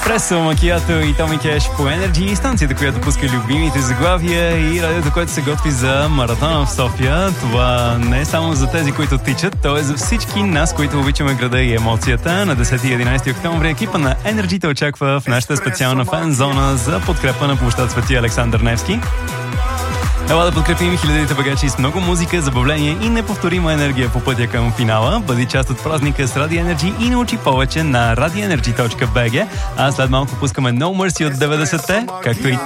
Еспресо, макиато и Томи Кеш по Energy, станцията, която пуска любимите заглавия и радиото, което се готви за маратона в София. Това не е само за тези, които тичат, то е за всички нас, които обичаме града и емоцията. На 10 и 11 октомври екипа на Energy те очаква в нашата специална фан-зона за подкрепа на площад Свети Александър Невски. Ела да подкрепим хилядите багачи с много музика, забавление и неповторима енергия по пътя към финала. Бъди част от празника с Radio Energy и научи повече на radioenergy.bg. А след малко пускаме No Mercy от 90-те, както и